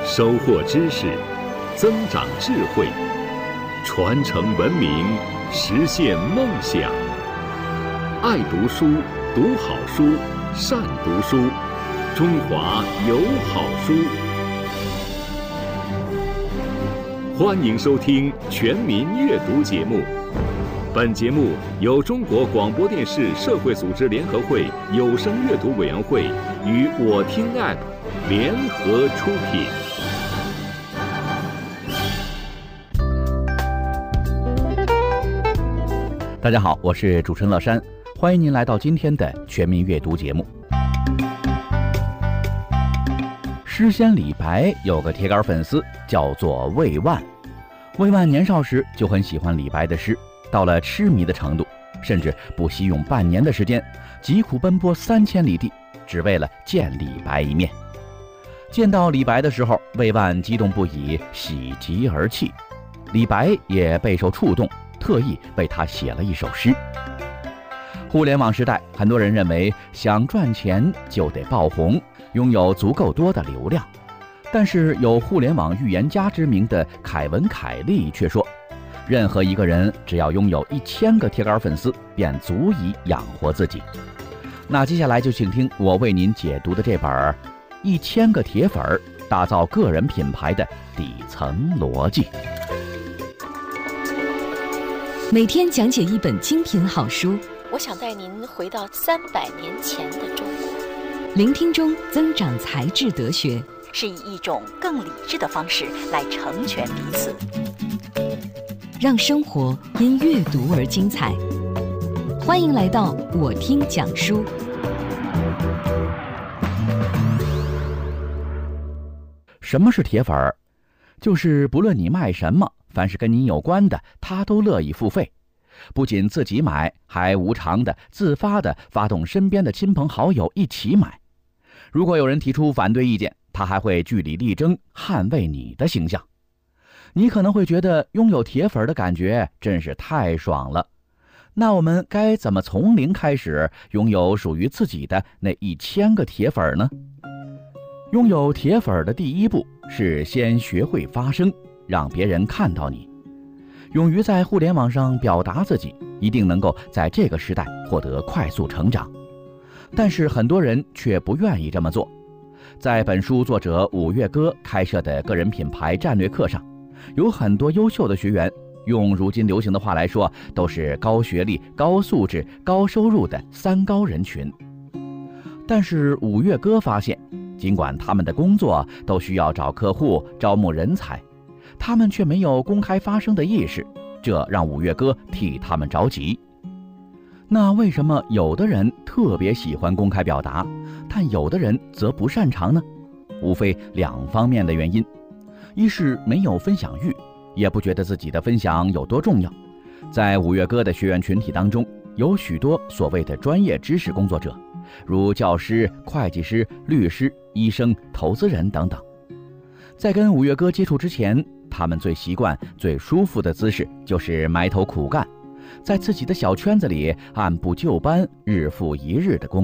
收获知识，增长智慧，传承文明，实现梦想。爱读书，读好书，善读书，中华有好书。欢迎收听全民阅读节目。本节目由中国广播电视社会组织联合会有声阅读委员会与我听 App 联合出品。 大家好，我是主持人乐山，欢迎您来到今天的全民阅读节目。诗仙李白有个铁杆粉丝叫做魏万，魏万年少时就很喜欢李白的诗，到了痴迷的程度，甚至不惜用半年的时间，疾苦奔波3000里地，只为了见李白一面。见到李白的时候，魏万激动不已，喜极而泣。李白也备受触动，特意为他写了一首诗。互联网时代，很多人认为想赚钱就得爆红，拥有足够多的流量。但是有互联网预言家之名的凯文·凯利却说，任何一个人只要拥有1000个铁杆粉丝，便足以养活自己。那接下来就请听我为您解读的这本《1000个铁粉打造个人品牌的底层逻辑》。 每天讲解一本精品好书， 我想带您回到300年前的中国， 聆听中增长才智德学， 是以一种更理智的方式来成全彼此， 让生活因阅读而精彩。欢迎来到我听讲书。 什么是铁粉？就是不论你卖什么，凡是跟你有关的，他都乐意付费，不仅自己买，还无偿的、自发的发动身边的亲朋好友一起买。如果有人提出反对意见，他还会据理力争，捍卫你的形象。你可能会觉得拥有铁粉的感觉真是太爽了。那我们该怎么从零开始拥有属于自己的那1000个铁粉呢？拥有铁粉的第一步是先学会发声，让别人看到你。勇于在互联网上表达自己，一定能够在这个时代获得快速成长。但是很多人却不愿意这么做。在本书作者五月歌开设的个人品牌战略课上，有很多优秀的学员，用如今流行的话来说，都是高学历、高素质、高收入的3高人群。但是五月歌发现，尽管他们的工作都需要找客户、招募人才，他们却没有公开发声的意识，这让五月歌替他们着急。那为什么有的人特别喜欢公开表达，但有的人则不擅长呢？无非2方面的原因。一是没有分享欲，也不觉得自己的分享有多重要。在五月歌的学员群体当中，有许多所谓的专业知识工作者，如教师、会计师、律师、医生、投资人等等。在跟五月歌接触之前，他们最习惯、最舒服的姿势就是埋头苦干，在自己的小圈子里按部就班、日复一日的工